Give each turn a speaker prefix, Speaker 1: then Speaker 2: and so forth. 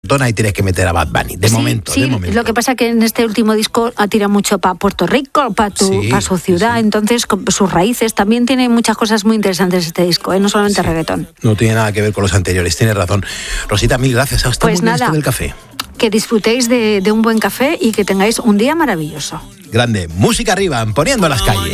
Speaker 1: reggaetón, ahí tienes que meter a Bad Bunny. De momento.
Speaker 2: Lo que pasa que en este último disco ha tirado mucho para Puerto Rico, para su ciudad, entonces con sus raíces. También tiene muchas cosas muy interesantes este disco, no solamente reggaetón.
Speaker 1: No tiene nada que ver con los anteriores, tienes razón. Rosita, mil gracias. Hasta muy bien esto del café.
Speaker 2: Que disfrutéis de un buen café y que tengáis un día maravilloso.
Speaker 1: Grande. Música arriba, poniendo las calles.